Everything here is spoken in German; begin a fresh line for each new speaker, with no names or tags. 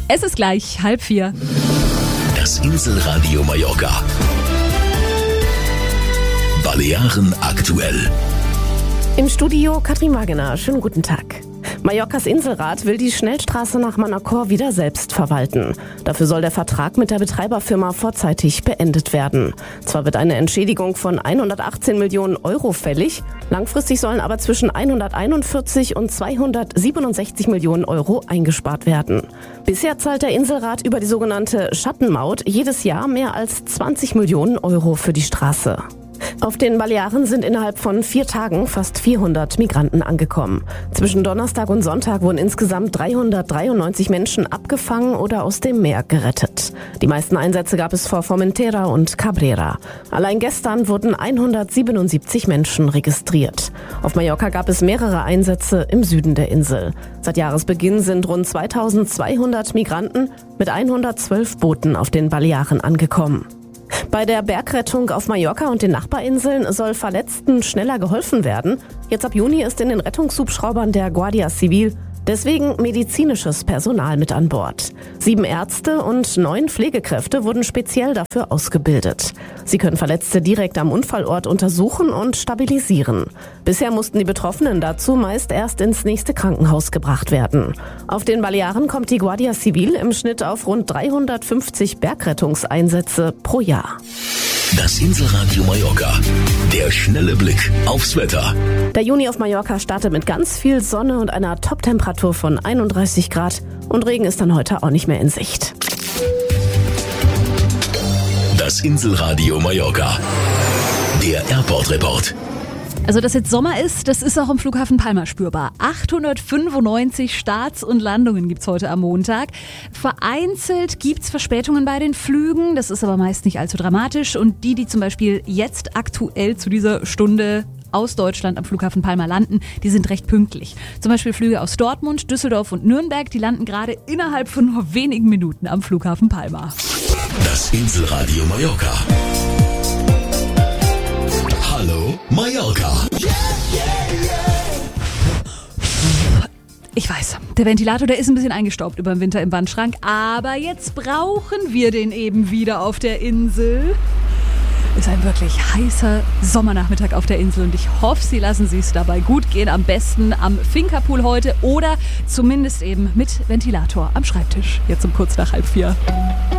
Es ist gleich 3:30.
Das Inselradio Mallorca. Balearen aktuell.
Im Studio Katrin Wagener. Schönen guten Tag. Mallorcas Inselrat will die Schnellstraße nach Manacor wieder selbst verwalten. Dafür soll der Vertrag mit der Betreiberfirma vorzeitig beendet werden. Zwar wird eine Entschädigung von 118 Millionen Euro fällig, langfristig sollen aber zwischen 141 und 267 Millionen Euro eingespart werden. Bisher zahlt der Inselrat über die sogenannte Schattenmaut jedes Jahr mehr als 20 Millionen Euro für die Straße. Auf den Balearen sind innerhalb von 4 Tagen fast 400 Migranten angekommen. Zwischen Donnerstag und Sonntag wurden insgesamt 393 Menschen abgefangen oder aus dem Meer gerettet. Die meisten Einsätze gab es vor Formentera und Cabrera. Allein gestern wurden 177 Menschen registriert. Auf Mallorca gab es mehrere Einsätze im Süden der Insel. Seit Jahresbeginn sind rund 2200 Migranten mit 112 Booten auf den Balearen angekommen. Bei der Bergrettung auf Mallorca und den Nachbarinseln soll Verletzten schneller geholfen werden. Jetzt ab Juni ist in den Rettungshubschraubern der Guardia Civil deswegen medizinisches Personal mit an Bord. 7 Ärzte und 9 Pflegekräfte wurden speziell dafür ausgebildet. Sie können Verletzte direkt am Unfallort untersuchen und stabilisieren. Bisher mussten die Betroffenen dazu meist erst ins nächste Krankenhaus gebracht werden. Auf den Balearen kommt die Guardia Civil im Schnitt auf rund 350 Bergrettungseinsätze pro Jahr.
Das Inselradio Mallorca. Der schnelle Blick aufs Wetter.
Der Juni auf Mallorca startet mit ganz viel Sonne und einer Top-Temperatur von 31 Grad. Und Regen ist dann heute auch nicht mehr in Sicht.
Das Inselradio Mallorca. Der Airport Report.
Also, dass jetzt Sommer ist, das ist auch am Flughafen Palma spürbar. 895 Starts und Landungen gibt's heute am Montag. Vereinzelt gibt's Verspätungen bei den Flügen, das ist aber meist nicht allzu dramatisch. Und die zum Beispiel jetzt aktuell zu dieser Stunde aus Deutschland am Flughafen Palma landen, die sind recht pünktlich. Zum Beispiel Flüge aus Dortmund, Düsseldorf und Nürnberg, die landen gerade innerhalb von nur wenigen Minuten am Flughafen Palma.
Das Inselradio Mallorca. Hallo Mallorca.
Ich weiß, der Ventilator, der ist ein bisschen eingestaubt über den Winter im Wandschrank, aber jetzt brauchen wir den eben wieder auf der Insel. Ist ein wirklich heißer Sommernachmittag auf der Insel und ich hoffe, Sie lassen es sich dabei gut gehen. Am besten am Finca-Pool heute oder zumindest eben mit Ventilator am Schreibtisch. Jetzt um kurz nach 3:30.